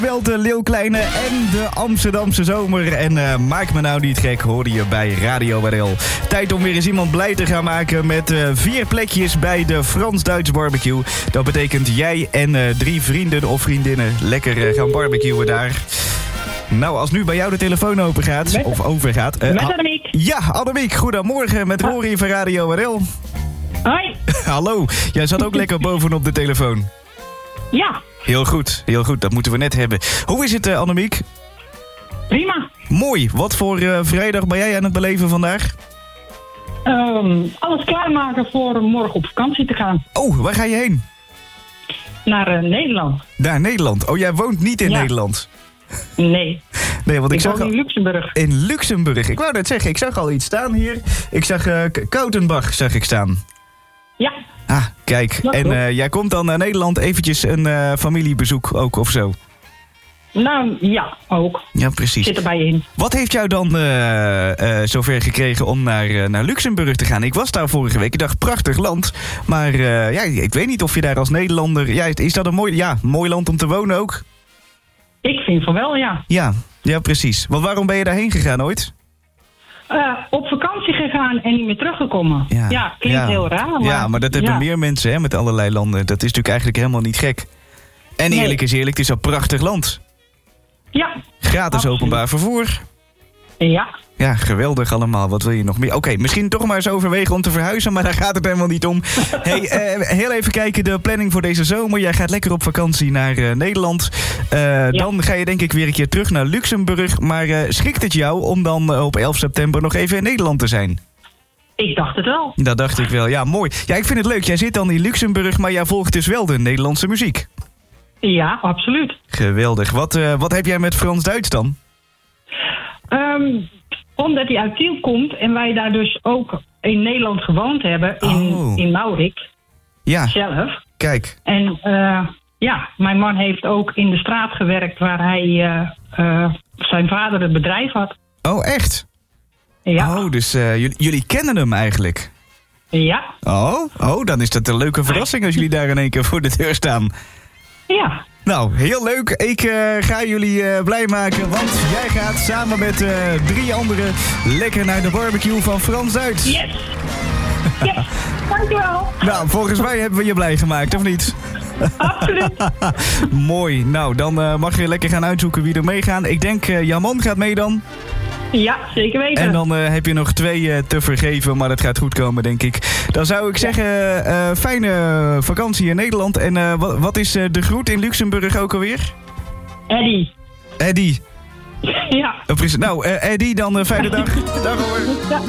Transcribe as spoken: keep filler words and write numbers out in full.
Wel de Leeuw Kleine en de Amsterdamse zomer. En uh, maak me nou niet gek, hoorde je bij Radio R L. Tijd om weer eens iemand blij te gaan maken met uh, vier plekjes bij de Frans-Duits barbecue. Dat betekent jij en uh, drie vrienden of vriendinnen lekker uh, gaan barbecuen daar. Nou, als nu bij jou de telefoon open gaat, met, of overgaat... Uh, met Annemiek. Ja, Annemiek, goedemorgen met Rory van Radio R L. Hoi. Hallo, jij zat ook lekker bovenop de telefoon. Ja. Heel goed, heel goed, dat moeten we net hebben. Hoe is het, uh, Annemiek? Prima. Mooi, wat voor uh, vrijdag ben jij aan het beleven vandaag? Um, alles klaarmaken voor morgen op vakantie te gaan. Oh, waar ga je heen? Naar uh, Nederland. Naar Nederland? Oh, jij woont niet in ja. Nederland? Nee. Nee, want ik, ik zag woon in Luxemburg. In Luxemburg. Ik wou net zeggen, ik zag al iets staan hier. Ik zag uh, Koutenbach, zag ik staan. Ja. Ah, kijk. Ja, en uh, jij komt dan naar Nederland eventjes een uh, familiebezoek ook of zo? Nou, ja, ook. Ja, precies. Zit erbij in. Wat heeft jou dan uh, uh, zover gekregen om naar, uh, naar Luxemburg te gaan? Ik was daar vorige week. Ik dacht, prachtig land. Maar uh, ja, ik weet niet of je daar als Nederlander... Ja, is dat een mooi, ja, mooi land om te wonen ook? Ik vind van wel, ja. Ja, ja, precies. Want waarom ben je daarheen gegaan ooit? Uh, op vakantie gegaan en niet meer teruggekomen. Ja, ja klinkt ja. heel raar. Maar, ja, maar dat hebben ja. meer mensen hè, met allerlei landen. Dat is natuurlijk eigenlijk helemaal niet gek. En eerlijk nee. is eerlijk, het is een prachtig land. Ja. Gratis absoluut. Openbaar vervoer. Ja. Ja, geweldig allemaal. Wat wil je nog meer? Oké, okay, misschien toch maar eens overwegen om te verhuizen, maar daar gaat het helemaal niet om. Hey, uh, heel even kijken, de planning voor deze zomer. Jij gaat lekker op vakantie naar uh, Nederland. Uh, ja. Dan ga je denk ik weer een keer terug naar Luxemburg. Maar uh, schikt het jou om dan uh, op elf september nog even in Nederland te zijn? Ik dacht het wel. Dat dacht ik wel. Ja, mooi. Ja, ik vind het leuk. Jij zit dan in Luxemburg, maar jij volgt dus wel de Nederlandse muziek. Ja, absoluut. Geweldig. Wat, uh, wat heb jij met Frans-Duits dan? Um, omdat hij uit Tiel komt en wij daar dus ook in Nederland gewoond hebben, in, oh. in Maurik. Ja. Zelf. Kijk. En uh, ja, mijn man heeft ook in de straat gewerkt waar hij uh, uh, zijn vader het bedrijf had. Oh, echt? Ja. Oh, dus uh, jullie, jullie kennen hem eigenlijk? Ja. Oh, oh, dan is dat een leuke verrassing als jullie daar in één keer voor de deur staan. Ja. Nou, heel leuk. Ik uh, ga jullie uh, blij maken, want jij gaat samen met uh, drie anderen lekker naar de barbecue van Frans-Duits. Yes! Yes! Dankjewel! Nou, volgens mij hebben we je blij gemaakt, of niet? Absoluut. Mooi. Nou, dan uh, mag je lekker gaan uitzoeken wie er meegaan. Ik denk, uh, jouw man gaat mee dan? Ja, zeker weten. En dan uh, heb je nog twee uh, te vergeven, maar dat gaat goed komen, denk ik. Dan zou ik zeggen, uh, fijne vakantie in Nederland. En uh, wat, wat is uh, de groet in Luxemburg ook alweer? Eddie. Eddie. Ja. Nou, uh, Eddie, dan uh, fijne dag. Dag hoor. Ja.